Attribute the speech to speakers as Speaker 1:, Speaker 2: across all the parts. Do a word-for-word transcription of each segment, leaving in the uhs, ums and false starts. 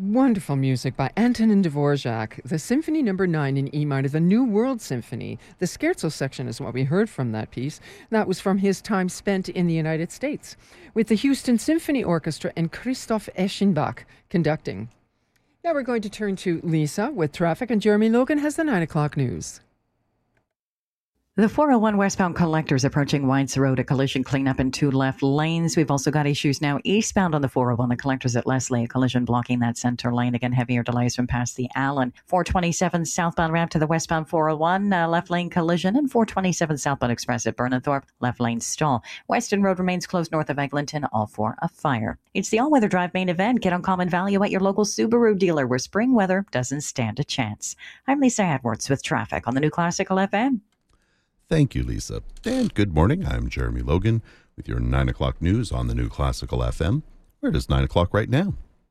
Speaker 1: Wonderful music by Antonin Dvorak. The Symphony Number nine in E minor, the New World Symphony. The scherzo section is what we heard from that piece. That was from his time spent in the United States, with the Houston Symphony Orchestra and Christoph Eschenbach conducting. Now we're going to turn to Lisa with traffic, and Jeremy Logan has the nine o'clock news.
Speaker 2: The four oh one westbound collectors approaching Whites Road, a collision cleanup in two left lanes. We've also got issues now eastbound on the four oh one, the collectors at Leslie, a collision blocking that center lane. Again, heavier delays from past the Allen. four twenty-seven southbound ramp to the westbound four oh one, uh, left lane collision, and four twenty-seven southbound express at Burnenthorpe, left lane stall. Weston Road remains closed north of Eglinton, all for a fire. It's the all-weather drive main event. Get uncommon value at your local Subaru dealer where spring weather doesn't stand a chance. I'm Lisa Edwards with traffic on the New Classical F M.
Speaker 3: Thank you, Lisa. And good morning. I'm Jeremy Logan with your nine o'clock news on the New Classical F M, where it is nine o'clock right now.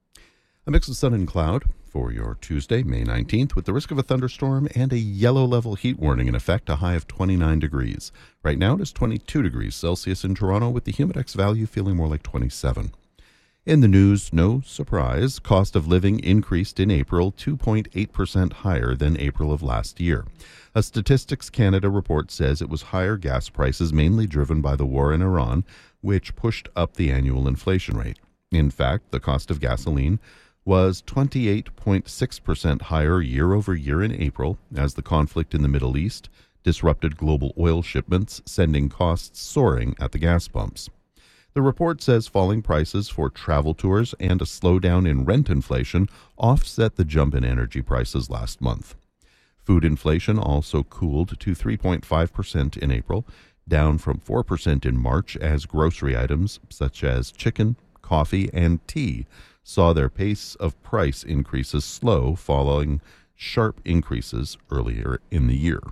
Speaker 3: A mix of sun and cloud for your Tuesday, May nineteenth, with the risk of a thunderstorm and a yellow level heat warning in effect, a high of twenty-nine degrees. Right now it is twenty-two degrees Celsius in Toronto, with the Humidex value feeling more like twenty-seven. In the news, no surprise, cost of living increased in April two point eight percent higher than April of last year. A Statistics Canada report says it was higher gas prices, mainly driven by the war in Iran, which pushed up the annual inflation rate. In fact, the cost of gasoline was twenty-eight point six percent higher year over year in April, as the conflict in the Middle East disrupted global oil shipments, sending costs soaring at the gas pumps. The report says falling prices for travel tours and a slowdown in rent inflation offset the jump in energy prices last month. Food inflation also cooled to three point five percent in April, down from four percent in March, as grocery items such as chicken, coffee, and tea saw their pace of price increases slow following sharp increases earlier in the year.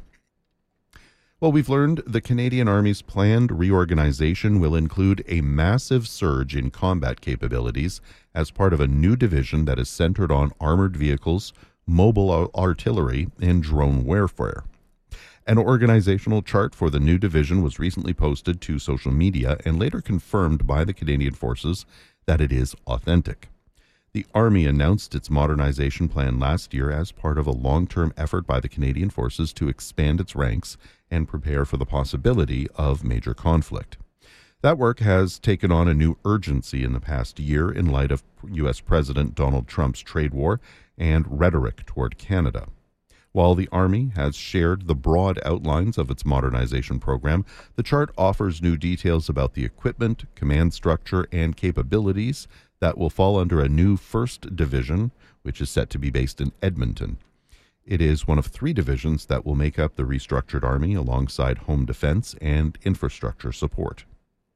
Speaker 3: Well, we've learned the Canadian Army's planned reorganization will include a massive surge in combat capabilities as part of a new division that is centered on armored vehicles, mobile artillery, and drone warfare. An organizational chart for the new division was recently posted to social media and later confirmed by the Canadian Forces that it is authentic. The Army announced its modernization plan last year as part of a long-term effort by the Canadian Forces to expand its ranks and prepare for the possibility of major conflict. That work has taken on a new urgency in the past year in light of U S President Donald Trump's trade war and rhetoric toward Canada. While the Army has shared the broad outlines of its modernization program, the chart offers new details about the equipment, command structure, and capabilities that will fall under a new first Division, which is set to be based in Edmonton. It is one of three divisions that will make up the restructured Army alongside home defense and infrastructure support.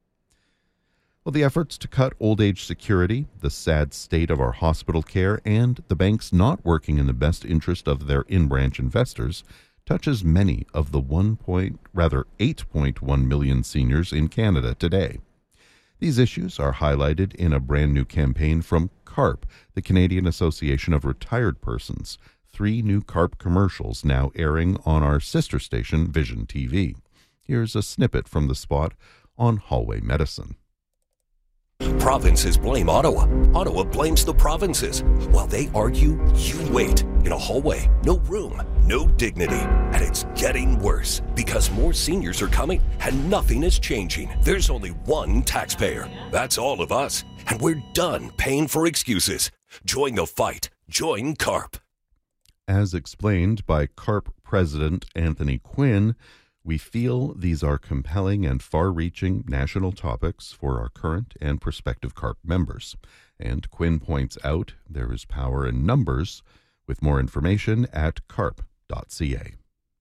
Speaker 3: Well, the efforts to cut old age security, the sad state of our hospital care, and the banks not working in the best interest of their in-branch investors touches many of the one point, rather eight point one million seniors in Canada today. These issues are highlighted in a brand new campaign from CARP, the Canadian Association of Retired Persons. Three new CARP commercials now airing on our sister station, Vision T V. Here's a snippet from the spot on Hallway Medicine.
Speaker 4: Provinces blame Ottawa. Ottawa blames the provinces. While they argue, you wait. In a hallway, no room, no dignity. And it's getting worse because more seniors are coming and nothing is changing. There's only one taxpayer. That's all of us. And we're done paying for excuses. Join the fight. Join CARP.
Speaker 3: As explained by CARP President Anthony Quinn, we feel these are compelling and far-reaching national topics for our current and prospective CARP members. And Quinn points out there is power in numbers, with more information at carp dot c a.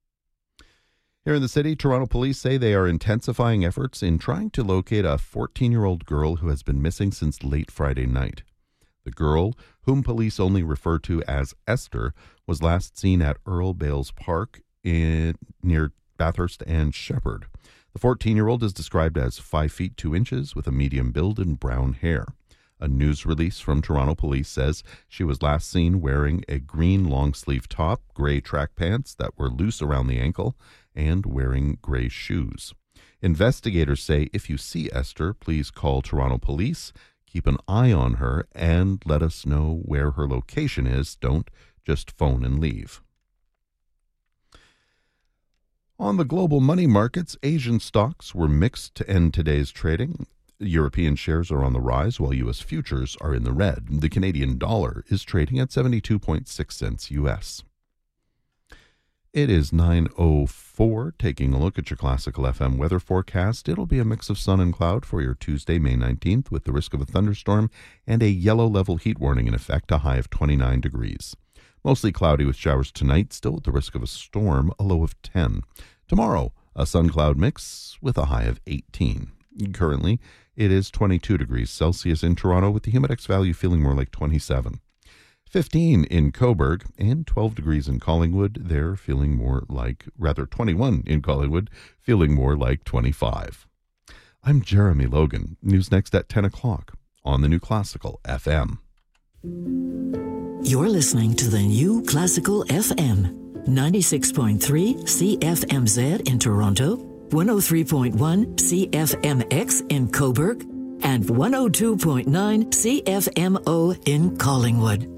Speaker 3: Here in the city, Toronto police say they are intensifying efforts in trying to locate a fourteen-year-old girl who has been missing since late Friday night. The girl, whom police only refer to as Esther, was last seen at Earl Bales Park in, near Bathurst and Shepherd. The fourteen-year-old is described as five feet two inches with a medium build and brown hair. A news release from Toronto police says she was last seen wearing a green long-sleeve top, gray track pants that were loose around the ankle, and wearing gray shoes. Investigators say if you see Esther, please call Toronto Police. Keep an eye on her and let us know where her location is. Don't just phone and leave. On the global money markets, Asian stocks were mixed to end today's trading. European shares are on the rise, while U S futures are in the red. The Canadian dollar is trading at seventy-two point six cents U S. It is nine oh four. Taking a look at your Classical F M weather forecast, it'll be a mix of sun and cloud for your Tuesday, May nineteenth, with the risk of a thunderstorm and a yellow level heat warning in effect, a high of twenty-nine degrees. Mostly cloudy with showers tonight, still with the risk of a storm, a low of ten. Tomorrow, a sun-cloud mix with a high of eighteen. Currently, it is twenty-two degrees Celsius in Toronto, with the humidex value feeling more like twenty-seven. fifteen in Cobourg and twelve degrees in Collingwood. They're feeling more like, rather twenty-one in Collingwood, feeling more like twenty-five. I'm Jeremy Logan. News next at ten o'clock on the New Classical F M.
Speaker 5: You're listening to the New Classical F M, ninety-six point three C F M Z in Toronto, one oh three point one C F M X in Cobourg, and one oh two point nine C F M O in Collingwood.